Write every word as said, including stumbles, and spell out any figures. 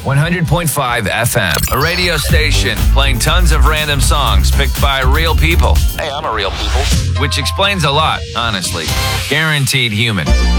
one hundred point five F M, a radio station playing tons of random songs picked by real people. Hey, I'm a real people. Which explains a lot, honestly. Guaranteed human.